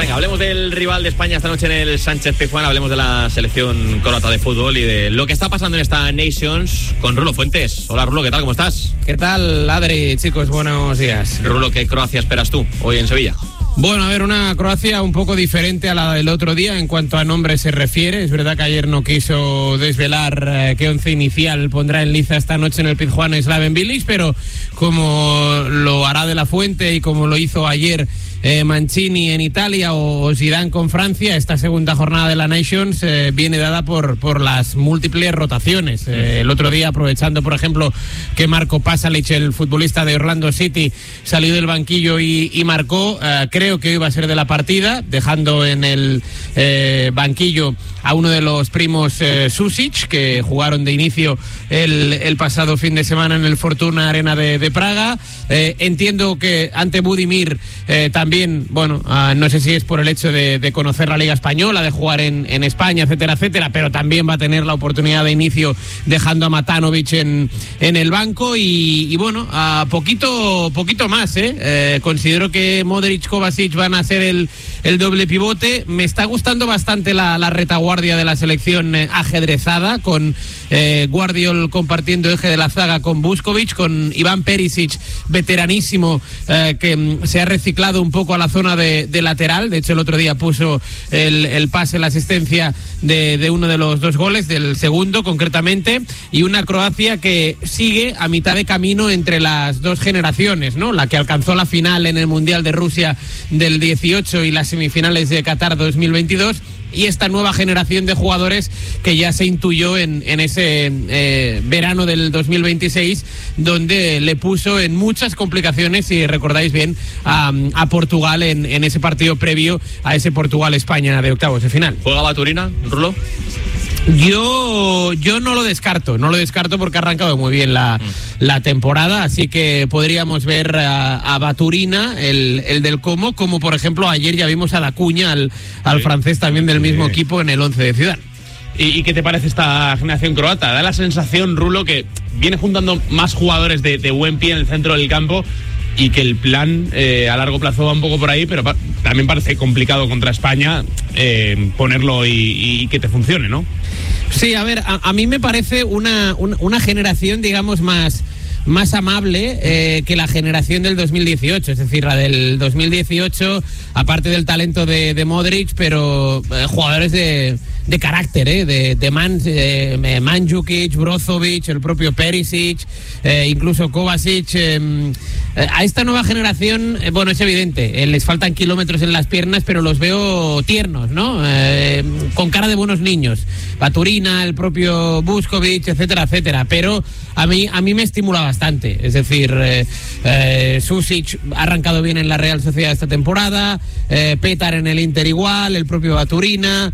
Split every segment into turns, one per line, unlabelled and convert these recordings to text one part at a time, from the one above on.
Venga, hablemos del rival de España esta noche en el Sánchez-Pizjuán. Hablemos de la selección croata de fútbol y de lo que está pasando en esta Nations con Rulo Fuentes. Hola Rulo, ¿qué tal? ¿Cómo estás?
¿Qué tal, Adri? Chicos, buenos días.
Rulo, ¿qué Croacia esperas tú hoy en Sevilla?
Bueno, a ver, una Croacia un poco diferente a la del otro día en cuanto a nombre se refiere. Es verdad que ayer no quiso desvelar qué once inicial pondrá en liza esta noche en el Pizjuán Slaven Bilic, pero como lo hará de la Fuente y como lo hizo ayer Mancini en Italia o Zidane con Francia, esta segunda jornada de la Nations viene dada por las múltiples rotaciones. El otro día, aprovechando por ejemplo que Marco Pasalic, el futbolista de Orlando City, salió del banquillo y marcó, creo que iba a ser de la partida, dejando en el banquillo a uno de los primos Susic, que jugaron de inicio el pasado fin de semana en el Fortuna Arena de Praga. Entiendo que ante Budimir también, bueno, no sé si es por el hecho de conocer la Liga Española, de jugar en España, etcétera, etcétera, pero también va a tener la oportunidad de inicio dejando a Matanovic en el banco y bueno, a poquito más, considero que Modric, Kovacic van a ser el doble pivote. Me está gustando bastante la retaguardia de la selección ajedrezada, con Guardiol compartiendo eje de la zaga con Vuskovic, con Iván Perisic, veteranísimo, que se ha reciclado un poco a la zona de lateral. De hecho, el otro día puso el pase, la asistencia de uno de los dos goles, del segundo concretamente, y una Croacia que sigue a mitad de camino entre las dos generaciones, ¿no? La que alcanzó la final en el Mundial de Rusia del 18 y las semifinales de Qatar 2022, y esta nueva generación de jugadores que ya se intuyó en ese verano del 2026, donde le puso en muchas complicaciones, si recordáis bien, a Portugal en ese partido previo a ese Portugal-España de octavos de final.
¿Juega Baturina, Rulo?
Yo no lo descarto porque ha arrancado muy bien la temporada, así que podríamos ver a Baturina, el del como por ejemplo ayer ya vimos a Dacuña, al francés también del mismo equipo en el 11 de Zidane.
¿Y qué te parece esta generación croata? Da la sensación, Rulo, que viene juntando más jugadores de buen pie en el centro del campo y que el plan a largo plazo va un poco por ahí, pero también parece complicado contra España ponerlo y que te funcione, ¿no?
Sí, a ver, a mí me parece una generación, digamos, más amable que la generación del 2018, es decir, la del 2018, aparte del talento de Modric, pero jugadores de carácter, de Mandzukic, Brozovic, el propio Perisic, incluso Kovacic. A esta nueva generación, bueno, es evidente, les faltan kilómetros en las piernas, pero los veo tiernos, ¿no? Con cara de buenos niños. Baturina, el propio Vuskovic, etcétera, etcétera. Pero a mí me estimula bastante. Es decir, Susic ha arrancado bien en la Real Sociedad esta temporada, Petar en el Inter igual, el propio Baturina.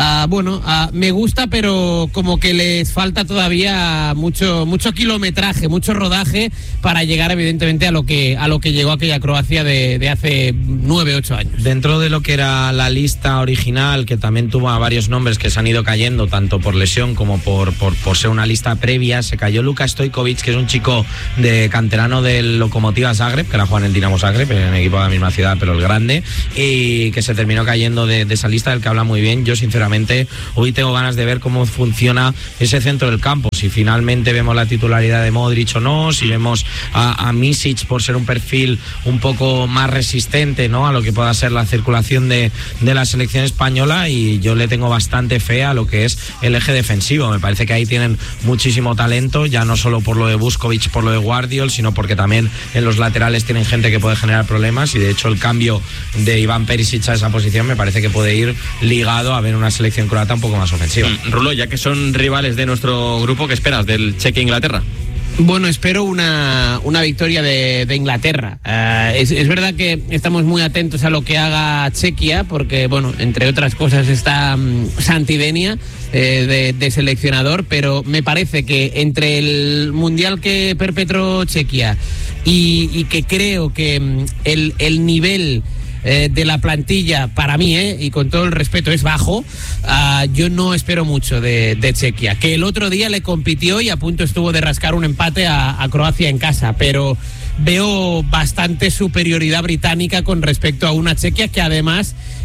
Me gusta, pero como que les falta todavía mucho kilometraje, mucho rodaje para llegar evidentemente a lo que llegó aquella Croacia de hace 9-8 años.
Dentro de lo que era la lista original, que también tuvo a varios nombres que se han ido cayendo, tanto por lesión como por ser una lista previa, se cayó Luka Stojkovic, que es un chico de canterano del Lokomotiva Zagreb, que era jugar en el Dinamo Zagreb, en el equipo de la misma ciudad, pero el grande, y que se terminó cayendo de esa lista, del que habla muy bien. Yo sinceramente hoy tengo ganas de ver cómo funciona ese centro del campo, si finalmente vemos la titularidad de Modric o no, si vemos a Misic por ser un perfil un poco más resistente, ¿no?, a lo que pueda ser la circulación de la selección española, y yo le tengo bastante fe a lo que es el eje defensivo. Me parece que ahí tienen muchísimo talento, ya no solo por lo de Vuskovic, por lo de Guardiol, sino porque también en los laterales tienen gente que puede generar problemas, y de hecho el cambio de Iván Perisic a esa posición me parece que puede ir ligado a ver una selección croata un poco más ofensiva.
Rulo, ya que son rivales de nuestro grupo, ¿qué esperas del Chequia-Inglaterra?
Bueno, espero una victoria de Inglaterra. Es verdad que estamos muy atentos a lo que haga Chequia, porque, bueno, entre otras cosas está Santidenia de seleccionador, pero me parece que entre el mundial que perpetró Chequia y que creo que el nivel de la plantilla, para mí, y con todo el respeto, es bajo, yo no espero mucho de Chequia, que el otro día le compitió y a punto estuvo de rascar un empate a Croacia en casa, pero veo bastante superioridad británica con respecto a una Chequia que además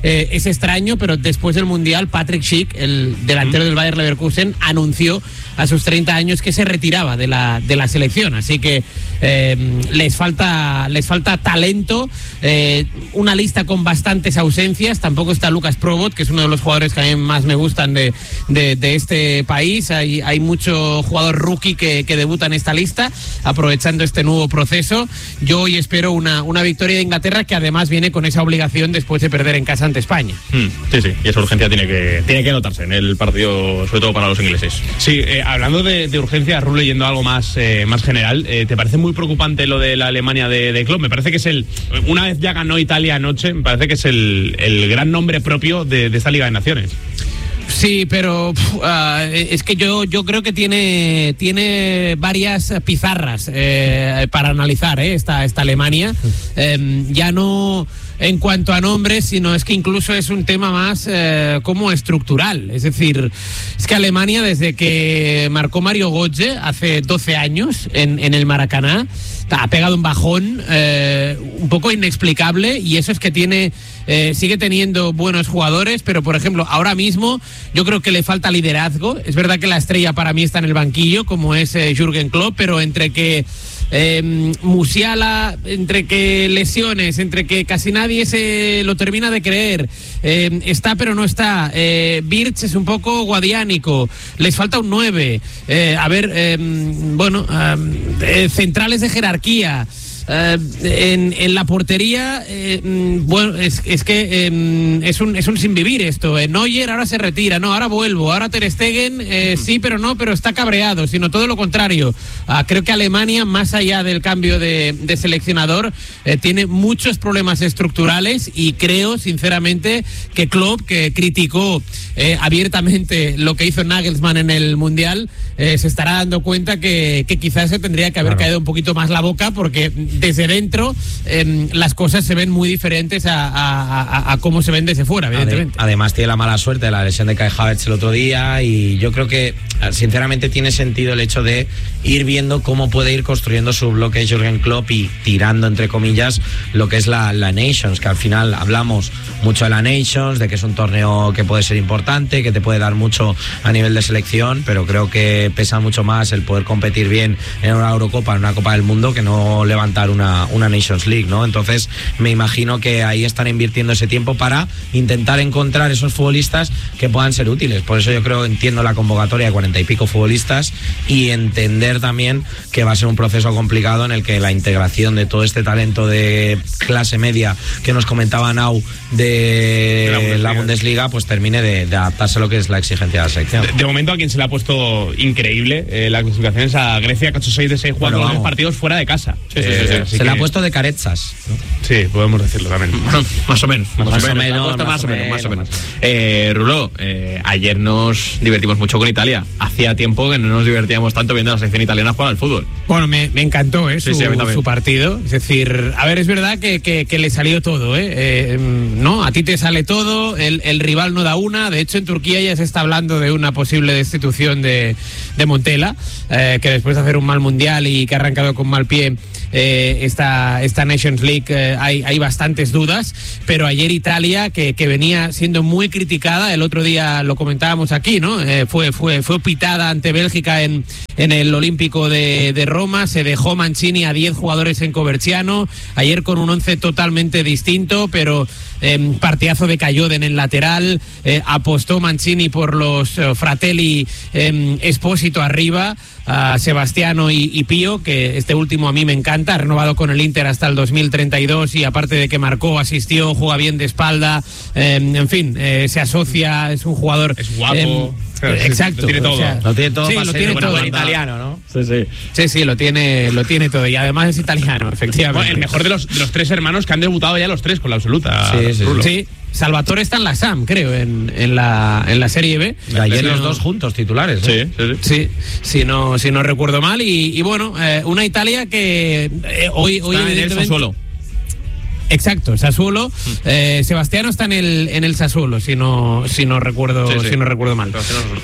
es extraño, pero después del Mundial, Patrick Schick, el delantero del Bayer Leverkusen, anunció a sus 30 años que se retiraba de la selección. Así que les falta talento, una lista con bastantes ausencias. Tampoco está Lucas Probot, que es uno de los jugadores que a mí más me gustan de este país. Hay mucho jugador rookie que debuta en esta lista, aprovechando este nuevo proceso. Yo hoy espero una victoria de Inglaterra, que además viene con esa obligación después de perder en casa ante España.
Sí, y esa urgencia tiene que notarse en el partido, sobre todo para los ingleses.
Sí, hablando de urgencia, Rulo, yendo a algo más general, ¿te parece muy preocupante lo de la Alemania de Klopp? Me parece que es una vez ya ganó Italia anoche, me parece que es el gran nombre propio de esta Liga de Naciones.
Sí, pero es que yo creo que tiene varias pizarras para analizar esta Alemania. Ya no en cuanto a nombres, sino es que incluso es un tema más como estructural. Es decir, es que Alemania, desde que marcó Mario Götze hace 12 años en el Maracaná, ha pegado un bajón un poco inexplicable, y eso es que sigue teniendo buenos jugadores, pero por ejemplo ahora mismo yo creo que le falta liderazgo. Es verdad que la estrella para mí está en el banquillo, como es Jürgen Klopp, pero entre que Musiala, entre que lesiones, entre que casi nadie se lo termina de creer, está pero no está, Wirtz es un poco guadiánico, les falta un 9, centrales de jerarquía. En la portería, bueno, es que es un sinvivir esto. Neuer ahora se retira, no, ahora vuelvo. Ahora Ter Stegen, sí, pero no, pero está cabreado, sino todo lo contrario. Creo que Alemania, más allá del cambio de seleccionador, tiene muchos problemas estructurales, y creo, sinceramente, que Klopp, que criticó abiertamente lo que hizo Nagelsmann en el Mundial, se estará dando cuenta que quizás se tendría que haber caído un poquito más la boca, porque desde dentro las cosas se ven muy diferentes a cómo se ven desde fuera, evidentemente.
Además tiene la mala suerte de la lesión de Kai Havertz el otro día, y yo creo que sinceramente tiene sentido el hecho de ir viendo cómo puede ir construyendo su bloque Jürgen Klopp y tirando, entre comillas, lo que es la Nations, que al final hablamos mucho de la Nations, de que es un torneo que puede ser importante, que te puede dar mucho a nivel de selección, pero creo que pesa mucho más el poder competir bien en una Eurocopa, en una Copa del Mundo, que no levantar una Nations League, ¿no? Entonces me imagino que ahí están invirtiendo ese tiempo para intentar encontrar esos futbolistas que puedan ser útiles. Por eso yo entiendo la convocatoria de 40 y pico futbolistas, y entender también que va a ser un proceso complicado en el que la integración de todo este talento de clase media que nos comentaba Nau de la Bundesliga, pues termine de adaptarse a lo que es la exigencia de la selección.
De momento, a quien se le ha puesto increíble la clasificación es a Grecia, que ha hecho 6 de 6 jugando los partidos fuera de casa.
Se le ha puesto de carezas, ¿no?
Sí, podemos decirlo también.
Más o menos. Rulo, ayer nos divertimos mucho con Italia. Hacía tiempo que no nos divertíamos tanto viendo a la selección italiana jugar al fútbol.
Bueno, me encantó su partido. Es decir, a ver, es verdad que le salió todo, no, a ti te sale todo, el rival no da una. De hecho, en Turquía ya se está hablando de una posible destitución de Montella, que después de hacer un mal mundial y que ha arrancado con mal pie esta Nations League, hay bastantes dudas. Pero ayer Italia, que venía siendo muy criticada, el otro día lo comentábamos aquí, ¿no? Fue pitada ante Bélgica en el Olímpico de Roma. Se dejó Mancini a 10 jugadores en Coverciano, ayer con un 11 totalmente distinto, pero partidazo de Cayode en el lateral. Apostó Mancini por los Fratelli, Espósito arriba, a Sebastiano y Pío, que este último a mí me encanta, ha renovado con el Inter hasta el 2032, y aparte de que marcó, asistió, juega bien de espalda, en fin, se asocia, es un jugador,
es guapo.
Exacto,
lo tiene todo.
Lo tiene todo,
sí,
para
lo
ser
tiene todo.
buen italiano, ¿no?
Sí, lo tiene todo, y además es italiano, efectivamente.
Bueno, el mejor de los 3 hermanos que han debutado ya los 3 con la absoluta.
Sí. Salvatore está en la SAM, creo, en la Serie B.
Ayer los dos juntos titulares.
Sí, si no recuerdo mal. Y bueno, una Italia que hoy
está en el Sassuolo.
Exacto, Sassuolo. Sebastiano está en el Sassuolo, si no recuerdo mal.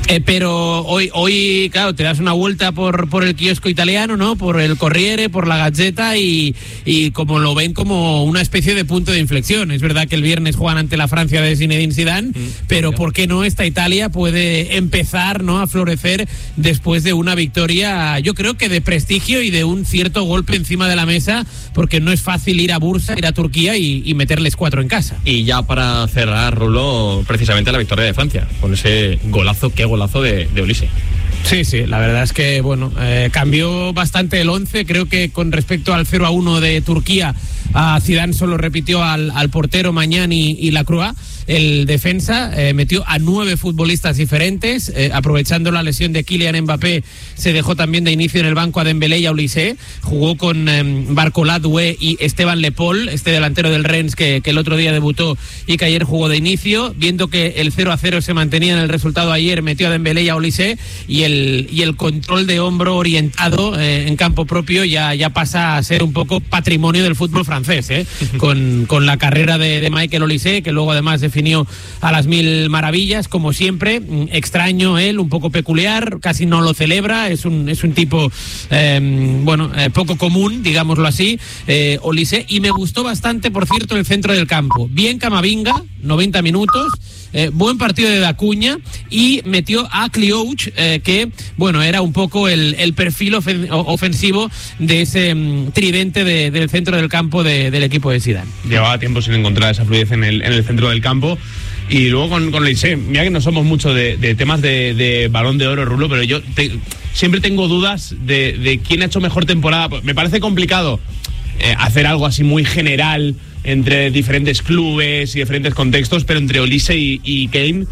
Pero hoy, claro, te das una vuelta por el kiosco italiano, ¿no? Por el Corriere, por la Gazzetta y como lo ven como una especie de punto de inflexión. Es verdad que el viernes juegan ante la Francia de Zinedine Zidane, pero ¿por qué no esta Italia puede empezar, ¿no?, a florecer después de una victoria, yo creo que de prestigio y de un cierto golpe encima de la mesa, porque no es fácil ir a Bursa, ir a Turquía y meterles 4 en casa.
Y ya para cerrar, Rulo, precisamente la victoria de Francia, con ese golazo, qué golazo de Olise.
Sí, la verdad es que, bueno, cambió bastante el 11, creo que con respecto al 0-1 de Turquía, Zidane solo repitió al portero Magnani y Lacroix. El defensa metió a 9 futbolistas diferentes, aprovechando la lesión de Kylian Mbappé, se dejó también de inicio en el banco a Dembélé y a Olise, jugó con Barcola, Doué y Esteban Le Paul, este delantero del Rennes que el otro día debutó y que ayer jugó de inicio, viendo que el 0-0 se mantenía en el resultado ayer, metió a Dembélé y a Olise, y el control de hombro orientado en campo propio ya pasa a ser un poco patrimonio del fútbol francés, con la carrera de Michael Olise, que luego además definió a las 1000 maravillas, como siempre. Extraño él, un poco peculiar, casi no lo celebra, es un tipo poco común, digámoslo así, Olise, y me gustó bastante, por cierto, el centro del campo. Bien Camavinga, 90 minutos, buen partido de Dacuña, y metió a Cliouch, que bueno, era un poco el perfil ofensivo de ese tridente del centro del campo del equipo de Zidane.
Llevaba tiempo sin encontrar esa fluidez en el centro del campo. Y luego con Olise, mira que no somos mucho de temas de Balón de Oro, Rulo, pero yo siempre tengo dudas de quién ha hecho mejor temporada. Me parece complicado hacer algo así muy general entre diferentes clubes y diferentes contextos, pero entre Olise y Kane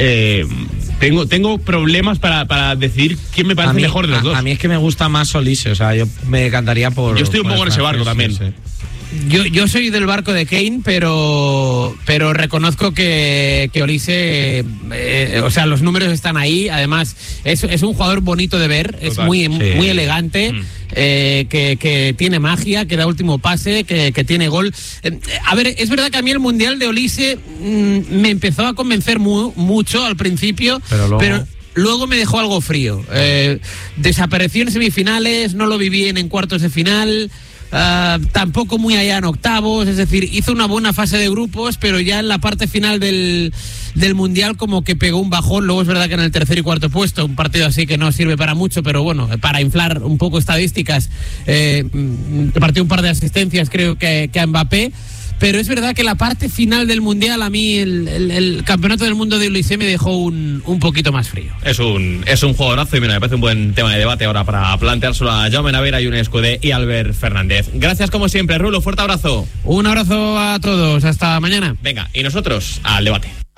tengo problemas para decidir quién me parece mejor de los dos.
A mí es que me gusta más Olise, o sea, yo me decantaría por...
Yo estoy un poco en ese barco también.
Sí.
Yo soy del barco de Kane, pero reconozco que Olise, o sea, los números están ahí. Además, es un jugador bonito de ver, es muy elegante, que tiene magia, que da último pase, que tiene gol. A ver, es verdad que a mí el Mundial de Olise me empezó a convencer mucho al principio, pero luego me dejó algo frío. Desapareció en semifinales, no lo vi bien en cuartos de final. Tampoco muy allá en octavos, es decir, hizo una buena fase de grupos, pero ya en la parte final del Mundial como que pegó un bajón. Luego es verdad que en el tercer y cuarto puesto, un partido así que no sirve para mucho, pero bueno, para inflar un poco estadísticas, partió un par de asistencias creo que a Mbappé. Pero es verdad que la parte final del Mundial, a mí el Campeonato del Mundo de Olise me dejó un poquito más frío.
Es un jugadorazo y mira, me parece un buen tema de debate ahora para planteárselo a Jaume Navera, Jun Escudé y Albert Fernández. Gracias como siempre, Rulo, fuerte abrazo.
Un abrazo a todos, hasta mañana.
Venga, y nosotros al debate.